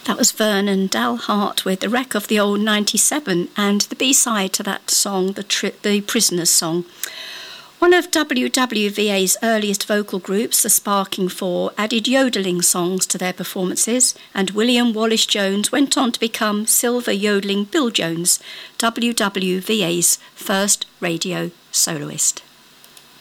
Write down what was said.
That was Vernon Dalhart with The Wreck of the Old 97, and the B-side to that song, the Prisoner's Song. One of WWVA's earliest vocal groups, the Sparking Four, added yodelling songs to their performances, and William Wallace Jones went on to become Silver Yodeling Bill Jones, WWVA's first radio soloist.